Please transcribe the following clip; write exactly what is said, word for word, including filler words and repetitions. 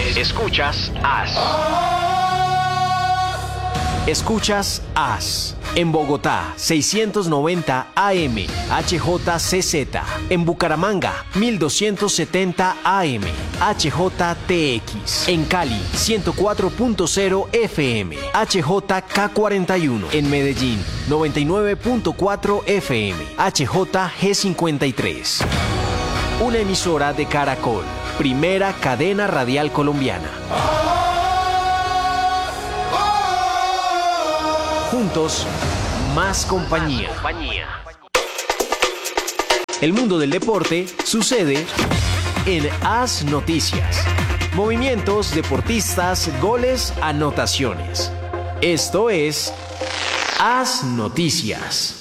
Escuchas As. Escuchas As. En Bogotá, seiscientos noventa A M, H J C Z. En Bucaramanga, mil doscientos setenta A M, H J T X. En Cali, ciento cuatro punto cero F M, H J K cuarenta y uno. En Medellín, noventa y nueve punto cuatro F M, H J G cincuenta y tres. Una emisora de Caracol, primera cadena radial colombiana. Juntos, más compañía. El mundo del deporte sucede en As Noticias. Movimientos, deportistas, goles, anotaciones. Esto es As Noticias.